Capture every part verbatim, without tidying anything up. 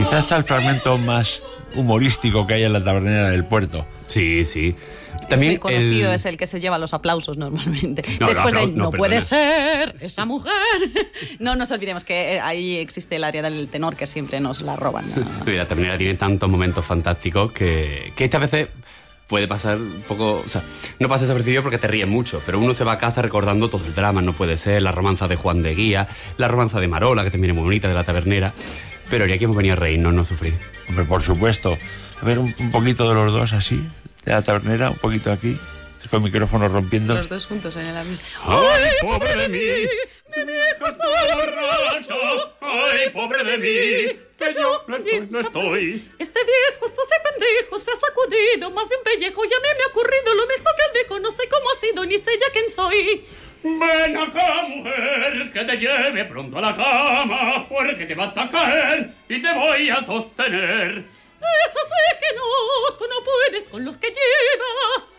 Quizás está el fragmento más humorístico que hay en la tabernera del puerto. Sí, sí. También el conocido el... es el que se lleva los aplausos normalmente. No, Después no, de no, no, no puede perdona. ser esa mujer. No nos olvidemos que ahí existe el área del tenor que siempre nos la roban, ¿no? Sí, la tabernera tiene tantos momentos fantásticos que, que esta veces puede pasar un poco... O sea, no pasa desapercibido porque te ríes mucho, pero uno se va a casa recordando todo el drama. No puede ser, la romanza de Juan de Guía, la romanza de Marola, que también es muy bonita, de la tabernera. Pero ya aquí hemos venido a reírnos, no sufrir. Hombre, por supuesto. A ver, un, un poquito de los dos así, de la tabernera, un poquito aquí, con el micrófono rompiendo. Los dos juntos en el avión. ¡Ay, pobre de mí! ¡Mi viejo está borracho! ¡Ay, pobre de mí! Que yo no estoy, no estoy. Este viejo suce pendejo se ha sacudido más de un pellejo y a mí me ha ocurrido lo mismo que el viejo. No sé cómo ha sido ni sé ya quién soy. Ven acá, mujer, que te lleve pronto a la cama, porque te vas a caer y te voy a sostener. Eso sé que no, tú no puedes con los que llevas.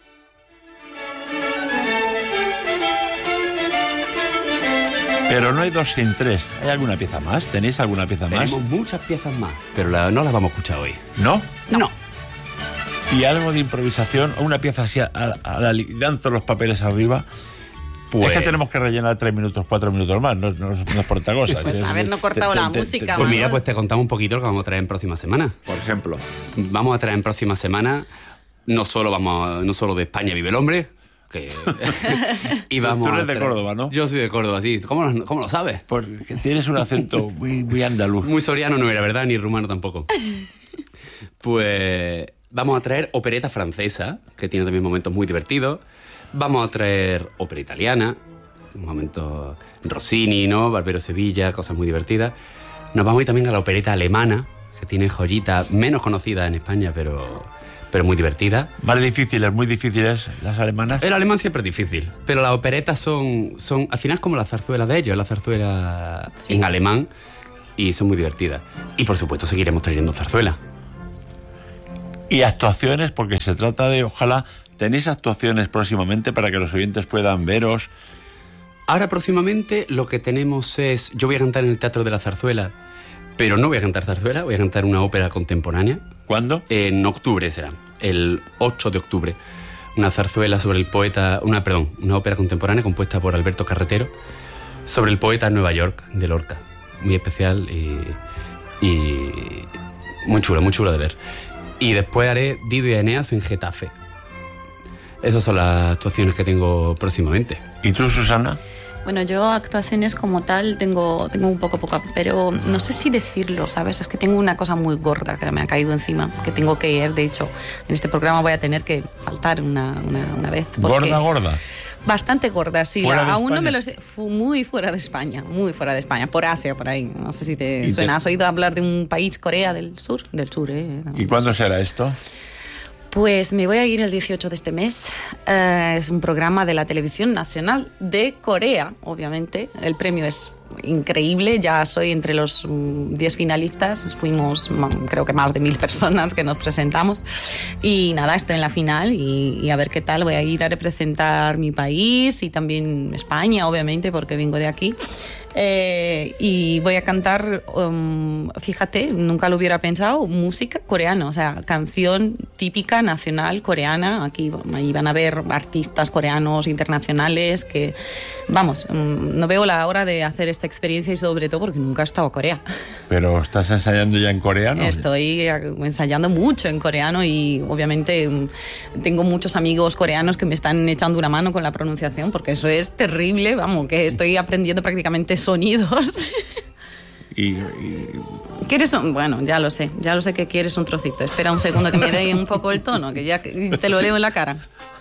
Pero no hay dos sin tres. ¿Hay alguna pieza más? ¿Tenéis alguna pieza más? Tenemos muchas piezas más, pero la, no las vamos a escuchar hoy. ¿No? No. ¿Y algo de improvisación? ¿O una pieza así a, a, a la, lanzo los papeles arriba? Pues... Es que tenemos que rellenar tres minutos, cuatro minutos más, no, no, no es por otra cosa. Pues es, habernos cortado te, la te, música. te, te, Pues mira, Manuel. pues te contamos un poquito lo que vamos a traer en próxima semana. Por ejemplo. Vamos a traer en próxima semana, no solo vamos a- no solo de España vive el hombre, que y vamos Tú eres a de traer- Córdoba, ¿no? Yo soy de Córdoba, sí. ¿Cómo lo, cómo lo sabes? Porque tienes un acento muy, muy andaluz. Muy soriano no era, ¿verdad? Ni rumano tampoco. Pues vamos a traer opereta francesa, que tiene también momentos muy divertidos. Vamos a traer ópera italiana, momentos Rossini, ¿no? Barbero Sevilla, cosas muy divertidas. Nos vamos a ir también a la opereta alemana, que tiene joyitas menos conocidas en España, pero, pero muy divertidas. Más difíciles, muy difíciles las alemanas. El alemán siempre es difícil, pero las operetas son, son al final como la zarzuela de ellos, la zarzuela Sí. en alemán, y son muy divertidas. Y por supuesto seguiremos trayendo zarzuela. Y actuaciones, porque se trata de, ojalá, tenéis actuaciones próximamente para que los oyentes puedan veros. Ahora próximamente lo que tenemos es... Yo voy a cantar en el Teatro de la Zarzuela, pero no voy a cantar zarzuela, voy a cantar una ópera contemporánea. ¿Cuándo? En octubre será, el ocho de octubre. Una zarzuela sobre el poeta... Una, perdón, una ópera contemporánea compuesta por Alberto Carretero sobre el poeta Nueva York de Lorca. Muy especial y... y muy chulo, muy chulo de ver. Y después haré Dido y Eneas en Getafe. Esas son las actuaciones que tengo próximamente. ¿Y tú, Susana? Bueno, yo actuaciones como tal tengo, tengo un poco poca, pero no sé si decirlo, ¿sabes? Es que tengo una cosa muy gorda que me ha caído encima, que tengo que ir. De hecho, en este programa voy a tener que faltar una, una, una vez. porque- ¿Gorda, gorda? Bastante gorda, sí. ¿Fuera de Aún no España? me lo sé. Fu- Muy fuera de España, muy fuera de España. Por Asia, por ahí. No sé si te ¿Y te- suena. ¿Has oído hablar de un país, Corea del Sur? Del Sur, ¿eh? ¿Y cuándo será esto? Pues me voy a ir el dieciocho de este mes. Eh, es un programa de la televisión nacional de Corea, obviamente. El premio es increíble. Ya soy entre los mm, diez finalistas. Fuimos, ma- creo que más de mil personas que nos presentamos. Y nada, estoy en la final y, y a ver qué tal. Voy a ir a representar mi país y también España, obviamente, porque vengo de aquí. Eh, y voy a cantar, um, fíjate, nunca lo hubiera pensado, música coreana, o sea, canción típica nacional coreana. Aquí ahí van a ver artistas coreanos internacionales que, vamos, um, no veo la hora de hacer esta experiencia y sobre todo porque nunca he estado a Corea. ¿Pero estás ensayando ya en coreano? Estoy ensayando mucho en coreano y obviamente um, tengo muchos amigos coreanos que me están echando una mano con la pronunciación porque eso es terrible, vamos, que estoy aprendiendo prácticamente sonidos. Y, y- ¿Quieres un...? Bueno, ya lo sé, ya lo sé que quieres un trocito. Espera un segundo que me dé un poco el tono, que ya te lo leo en la cara.